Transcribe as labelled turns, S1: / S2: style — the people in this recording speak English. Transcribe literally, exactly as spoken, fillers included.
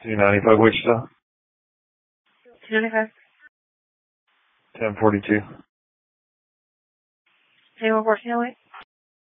S1: two ninety-five Wichita.
S2: two ninety-five.
S1: ten forty-two.
S2: Table fourteen oh eight.